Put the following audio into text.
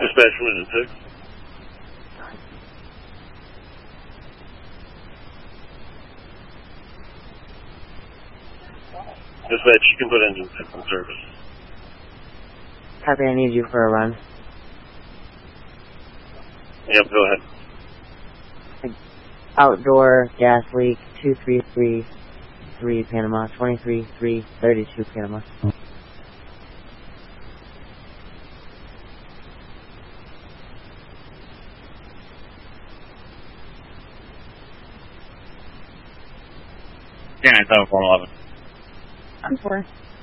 Dispatch from 6. Dispatch, you can put engine 6 in service. Copy, I need you for a run. Yep, go ahead. Outdoor gas leak 2333 Panama, 23332 Panama. Yeah, 97411. I'm 4.